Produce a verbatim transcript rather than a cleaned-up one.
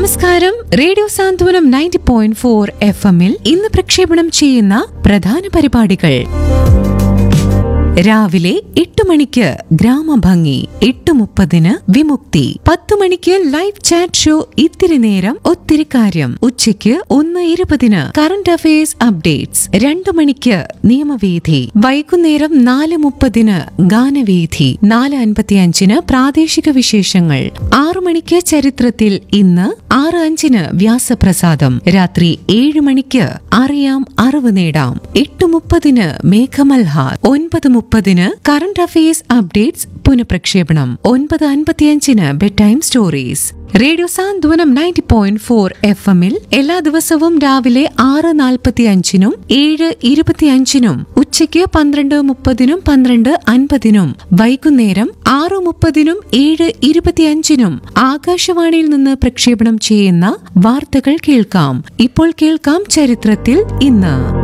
നമസ്കാരം. റേഡിയോ സാന്ത്വനം ninety point four F എമ്മിൽ ഇന്ന് പ്രക്ഷേപണം ചെയ്യുന്ന പ്രധാന പരിപാടികൾ: രാവിലെ എട്ട് മണിക്ക് ഗ്രാമഭംഗി, എട്ട് മുപ്പതിന് വിമുക്തി, പത്ത് മണിക്ക് ലൈവ് ചാറ്റ് ഷോ ഇത്തിരി നേരം ഒത്തിരി കാര്യം, ഉച്ചയ്ക്ക് ഒന്ന് ഇരുപതിന് കറന്റ് അഫയേഴ്സ് അപ്ഡേറ്റ്സ്, രണ്ടു മണിക്ക് നിയമവേദി, വൈകുന്നേരം നാല് മുപ്പതിന് ഗാനവേദി, നാല് അൻപത്തിയഞ്ചിന് പ്രാദേശിക വിശേഷങ്ങൾ, ആറു മണിക്ക് ചരിത്രത്തിൽ ഇന്ന്, ആറ് അഞ്ചിന് വ്യാസപ്രസാദം, രാത്രി ഏഴ് മണിക്ക് അറിയാം അറിവ് നേടാം, എട്ട് മുപ്പതിന് മേഘമൽഹാർ, ഒൻപത് മുപ്പതിന് കറന്റ് അഫയേഴ്സ് അപ്ഡേറ്റ്സ് പുനഃപ്രക്ഷേപണം, ഒൻപത് അൻപത്തിയഞ്ചിന് ബെഡ് ടൈം സ്റ്റോറീസ്. റേഡിയോ സാന്ത്വനം നയൻറ്റി പോയിന്റ് ഫോർ എഫ് എമ്മിൽ എല്ലാ ദിവസവും രാവിലെ ആറ് നാൽപ്പത്തി അഞ്ചിനും ഏഴ് ഇരുപത്തിയഞ്ചിനും ഉച്ചയ്ക്ക് പന്ത്രണ്ട് മുപ്പതിനും പന്ത്രണ്ട് അൻപതിനും വൈകുന്നേരം ആറ് മുപ്പതിനും ഏഴ് ഇരുപത്തിയഞ്ചിനും ആകാശവാണിയിൽ നിന്ന് പ്രക്ഷേപണം ചെയ്യുന്ന വാർത്തകൾ കേൾക്കാം. ഇപ്പോൾ കേൾക്കാം ചരിത്രത്തിൽ ഇന്ന്.